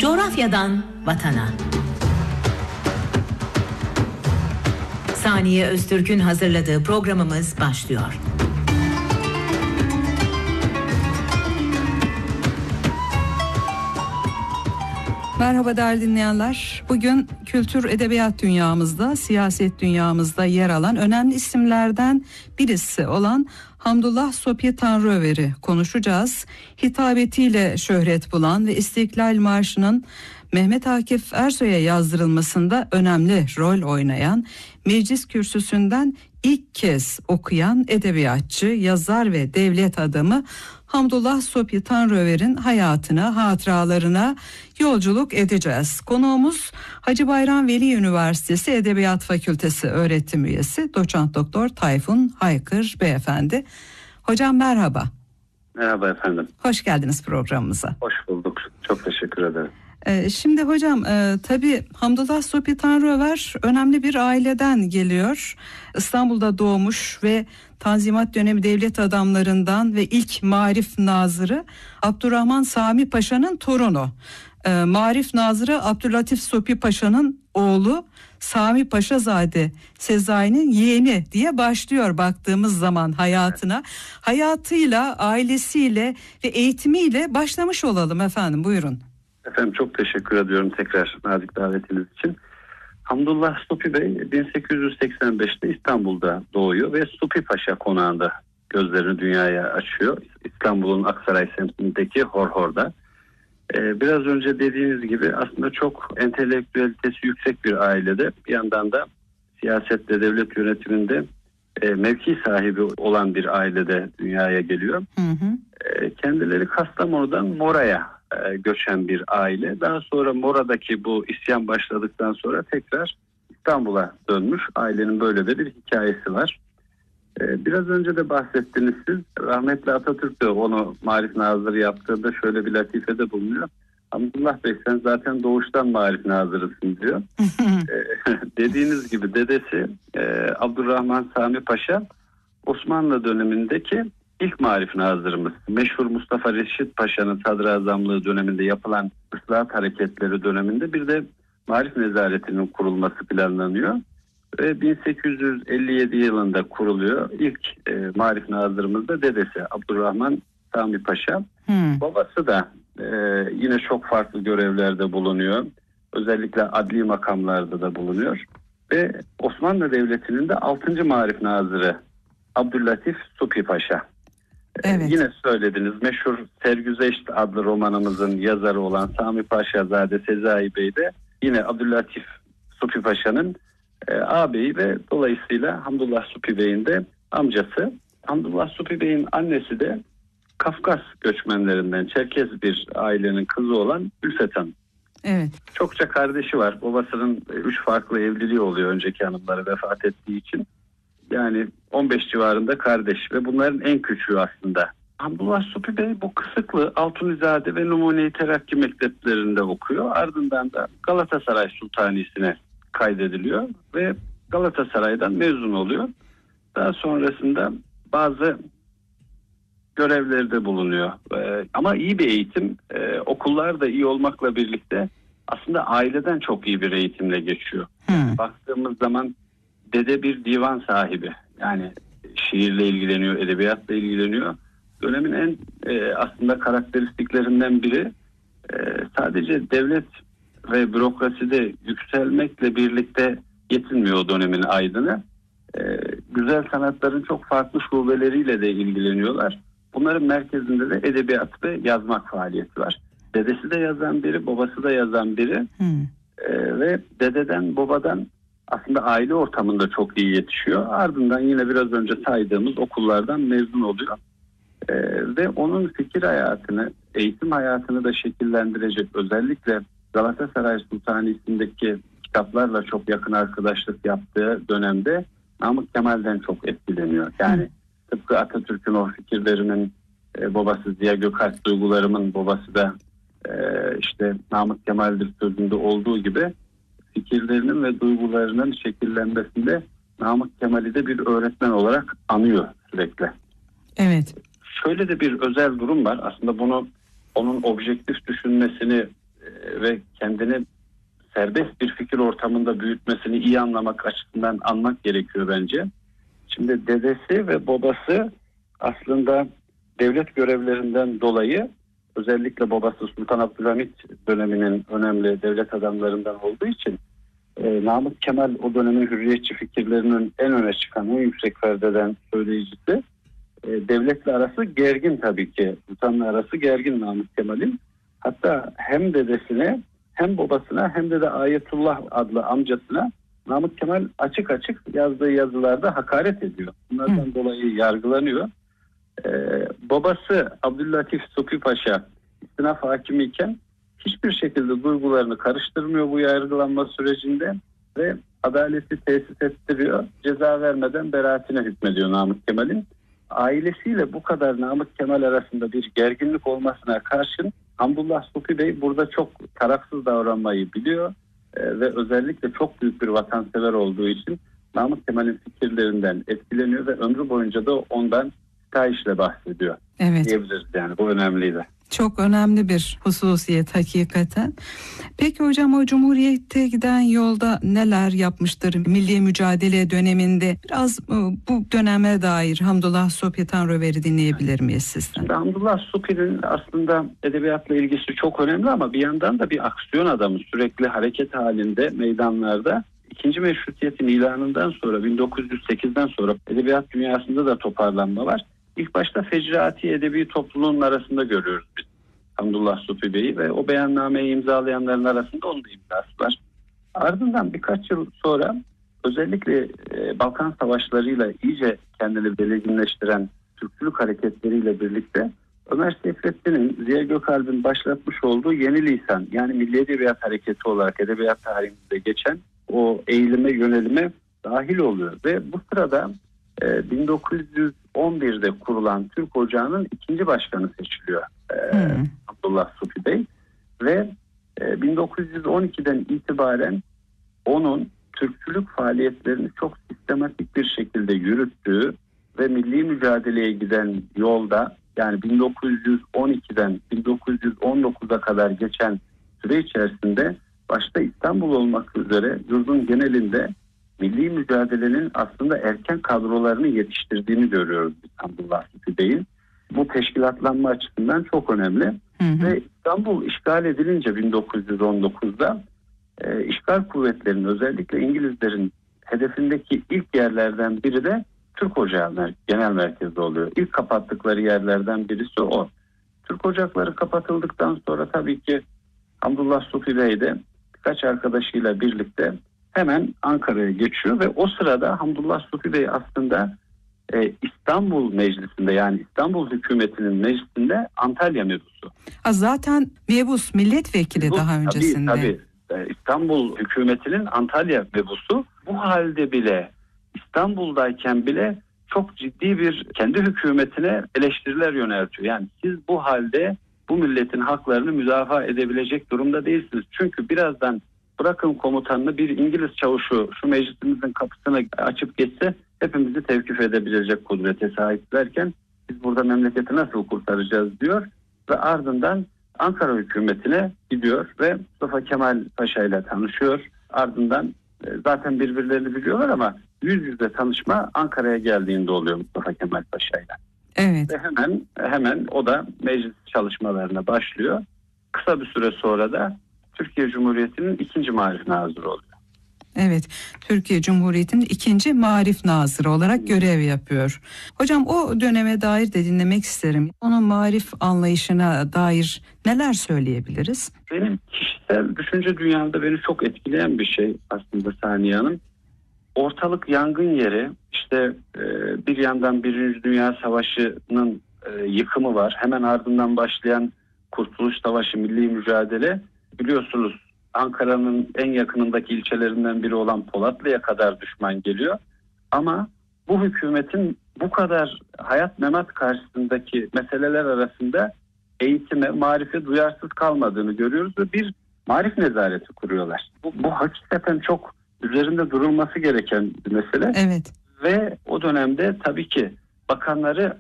Coğrafyadan vatana. Saniye Öztürk'ün hazırladığı programımız başlıyor. Merhaba değerli dinleyenler. Bugün kültür edebiyat dünyamızda, siyaset dünyamızda yer alan önemli isimlerden birisi olan Hamdullah Sophi Tanrıöver'i konuşacağız. Hitabetiyle şöhret bulan ve İstiklal Marşı'nın Mehmet Akif Ersoy'a yazdırılmasında önemli rol oynayan, meclis kürsüsünden ilk kez okuyan edebiyatçı, yazar ve devlet adamı Hamdullah Sophi Tanrıöver'in hayatına, hatıralarına yolculuk edeceğiz. Konuğumuz Hacı Bayram Veli Üniversitesi Edebiyat Fakültesi öğretim üyesi Doçent Doktor Tayfun Haykır Beyefendi. Hocam merhaba. Merhaba efendim. Hoş geldiniz programımıza. Hoş bulduk. Çok teşekkür ederim. Şimdi hocam tabii Hamdullah Sophi Tanrıöver önemli bir aileden geliyor. İstanbul'da doğmuş ve Tanzimat dönemi devlet adamlarından ve ilk Marif Nazırı Abdurrahman Sami Paşa'nın torunu. Marif Nazırı Abdülatif Sophi Paşa'nın oğlu Sami Paşazade Sezai'nin yeğeni diye başlıyor baktığımız zaman hayatına. Hayatıyla, ailesiyle ve eğitimiyle başlamış olalım efendim, buyurun. Efendim çok teşekkür ediyorum tekrar nazik davetiniz için. Hamdullah Sophi Bey 1885'te İstanbul'da doğuyor ve Sophi Paşa konağında gözlerini dünyaya açıyor. İstanbul'un Aksaray semtindeki Horhor'da. Biraz önce dediğiniz gibi aslında çok entelektüelitesi yüksek bir ailede, bir yandan da siyasette, devlet yönetiminde mevki sahibi olan bir ailede dünyaya geliyor. Hı hı. Kendileri Kastamonu'dan Mora'ya göçen bir aile. Daha sonra Mora'daki bu isyan başladıktan sonra tekrar İstanbul'a dönmüş. Ailenin böyle de bir hikayesi var. Biraz önce de bahsettiniz siz. Rahmetli Atatürk de onu Marif Nazırı yaptığında şöyle bir latifede bulunuyor. Hamdullah Bey sen zaten doğuştan Marif Nazırısın diyor. Dediğiniz gibi dedesi Abdurrahman Sami Paşa Osmanlı dönemindeki İlk Marif Nazırımız. Meşhur Mustafa Reşit Paşa'nın sadrazamlığı döneminde yapılan ıslahat hareketleri döneminde bir de Marif Nezareti'nin kurulması planlanıyor. Ve 1857 yılında kuruluyor. İlk Marif Nazırımız da dedesi Abdurrahman Sami Paşa. Babası da yine çok farklı görevlerde bulunuyor. Özellikle adli makamlarda da bulunuyor. Ve Osmanlı Devleti'nin de 6. Marif Nazırı Abdülatif Sophi Paşa. Evet. Yine söylediniz, meşhur Sergüzeşt adlı romanımızın yazarı olan Sami Paşazade Sezai Bey de yine Abdülatif Sophi Paşa'nın ağabeyi ve dolayısıyla Hamdullah Sophi Bey'in de amcası. Hamdullah Sophi Bey'in annesi de Kafkas göçmenlerinden Çerkez bir ailenin kızı olan Ülfet Hanım. Evet. Çokça kardeşi var. Babasının 3 farklı evliliği oluyor önceki hanımları vefat ettiği için. Yani 15 civarında kardeş ve bunların en küçüğü aslında. Hamdullah Sophi Bey bu Kısıklı, Altunizade ve Numune-i Terakki mekteplerinde okuyor. Ardından da Galatasaray Sultanisi'ne kaydediliyor ve Galatasaray'dan mezun oluyor. Daha sonrasında bazı görevlerde bulunuyor. Ama iyi bir eğitim, okullar da iyi olmakla birlikte aslında aileden çok iyi bir eğitimle geçiyor. Baktığımız zaman dede bir divan sahibi. Yani şiirle ilgileniyor, edebiyatla ilgileniyor. Dönemin en aslında karakteristiklerinden biri sadece devlet ve bürokraside yükselmekle birlikte yetinmiyor o dönemin aydını. Güzel sanatların çok farklı şubeleriyle de ilgileniyorlar. Bunların merkezinde de edebiyat ve yazmak faaliyeti var. Dedesi de yazan biri, babası da yazan biri. Ve dededen, babadan aslında aile ortamında çok iyi yetişiyor. Ardından yine biraz önce saydığımız okullardan mezun oluyor. Ve onun fikir hayatını, eğitim hayatını da şekillendirecek, özellikle Galatasaray Sultanisi'ndeki kitaplarla çok yakın arkadaşlık yaptığı dönemde Namık Kemal'den çok etkileniyor. Yani tıpkı Atatürk'ün o fikirlerinin babası Ziya Gökalp, duygularımın babası da işte Namık Kemal'dir sözünde olduğu gibi fikirlerinin ve duygularının şekillenmesinde Namık Kemal'i de bir öğretmen olarak anıyor sürekli. Evet. Şöyle de bir özel durum var. Aslında bunu onun objektif düşünmesini ve kendini serbest bir fikir ortamında büyütmesini iyi anlamak açısından anmak gerekiyor bence. Şimdi dedesi ve babası aslında devlet görevlerinden dolayı, özellikle babası Sultan Abdülhamit döneminin önemli devlet adamlarından olduğu için Namık Kemal o dönemin hürriyetçi fikirlerinin en öne çıkan, en yüksek perdeden söyleyicisi. Devletle arası gergin tabii ki. Sultanla arası gergin Namık Kemal'in. Hatta hem dedesine hem babasına hem de Ayetullah adlı amcasına Namık Kemal açık açık yazdığı yazılarda hakaret ediyor. Bunlardan dolayı yargılanıyor. Babası Abdüllatif Supi Paşa istinaf hakimiyken hiçbir şekilde duygularını karıştırmıyor bu yargılanma sürecinde ve adaleti tesis ettiriyor. Ceza vermeden beraatine hükmediyor Namık Kemal'in. Ailesiyle bu kadar Namık Kemal arasında bir gerginlik olmasına karşın Hamdullah Supi Bey burada çok tarafsız davranmayı biliyor ve özellikle çok büyük bir vatansever olduğu için Namık Kemal'in fikirlerinden etkileniyor ve ömrü boyunca da ondan sitayişle bahsediyor. Evet. Diyebiliriz yani, bu önemliydi. Çok önemli bir hususiyet hakikaten. Peki hocam, o Cumhuriyet'e giden yolda neler yapmıştır? Milli mücadele döneminde biraz bu döneme dair Hamdullah Supi Tanrıver'i dinleyebilir miyiz sizden? Hamdullah Supi'nin aslında edebiyatla ilgisi çok önemli ama bir yandan da bir aksiyon adamı, sürekli hareket halinde meydanlarda. İkinci Meşrutiyet'in ilanından sonra 1908'den sonra edebiyat dünyasında da toparlanma var. İlk başta Fecraati Edebi topluluğunun arasında görüyoruz biz Hamdullah Supi Bey'i ve o beyannameyi imzalayanların arasında onun da imzası var. Ardından birkaç yıl sonra özellikle Balkan Savaşları'yla iyice kendini belirginleştiren Türkçülük hareketleriyle birlikte Ömer Seyfettin'in, Ziya Gökalp'in başlatmış olduğu Yeni Lisan, yani Milli Edebiyat Hareketi olarak edebiyat tarihimizde geçen o eğilime, yönelime dahil oluyor ve bu sırada 1911'de kurulan Türk Ocağı'nın ikinci başkanı seçiliyor Abdullah Supi Bey ve 1912'den itibaren onun Türkçülük faaliyetlerini çok sistematik bir şekilde yürüttüğü ve milli mücadeleye giden yolda, yani 1912'den 1919'a kadar geçen süre içerisinde başta İstanbul olmak üzere yurdun genelinde milli mücadelenin aslında erken kadrolarını yetiştirdiğini görüyoruz Hamdullah Supi Bey'in. Bu teşkilatlanma açısından çok önemli. Ve İstanbul işgal edilince 1919'da işgal kuvvetlerinin, özellikle İngilizlerin hedefindeki ilk yerlerden biri de Türk Ocağı genel merkezi oluyor. İlk kapattıkları yerlerden birisi o. Türk ocakları kapatıldıktan sonra tabii ki Hamdullah Supi Bey de birkaç arkadaşıyla birlikte hemen Ankara'ya geçiyor ve o sırada Hamdullah Supi Bey aslında İstanbul Meclisi'nde, yani İstanbul hükümetinin meclisinde Antalya mebusu. Zaten mebus, milletvekili daha öncesinde. Tabii. İstanbul hükümetinin Antalya mebusu. Bu halde bile, İstanbul'dayken bile çok ciddi bir kendi hükümetine eleştiriler yöneltiyor. Yani siz bu halde bu milletin haklarını müdafaa edebilecek durumda değilsiniz. Çünkü birazdan bırakın komutanını, bir İngiliz çavuşu şu meclisimizin kapısını açıp geçse hepimizi tevkif edebilecek kudrete sahiplerken biz burada memleketi nasıl kurtaracağız diyor ve ardından Ankara hükümetine gidiyor ve Mustafa Kemal Paşa ile tanışıyor. Ardından zaten birbirlerini biliyorlar ama yüz yüze tanışma Ankara'ya geldiğinde oluyor Mustafa Kemal Paşa ile. Evet. Ve hemen o da meclis çalışmalarına başlıyor. Kısa bir süre sonra da Türkiye Cumhuriyeti'nin ikinci Marif Nazırı oluyor. Evet, Türkiye Cumhuriyeti'nin ikinci Marif Nazırı olarak görev yapıyor. Hocam, o döneme dair de dinlemek isterim. Onun marif anlayışına dair neler söyleyebiliriz? Benim kişisel düşünce dünyamda beni çok etkileyen bir şey aslında Saniye Hanım. Ortalık yangın yeri, işte bir yandan Birinci Dünya Savaşı'nın yıkımı var. Hemen ardından başlayan Kurtuluş Savaşı, milli mücadele. Biliyorsunuz Ankara'nın en yakınındaki ilçelerinden biri olan Polatlı'ya kadar düşman geliyor. Ama bu hükümetin bu kadar hayat memat karşısındaki meseleler arasında eğitime, marife duyarsız kalmadığını görüyoruz ve bir marif nezareti kuruyorlar. Bu hakikaten çok üzerinde durulması gereken bir mesele. Evet. Ve o dönemde tabii ki bakanları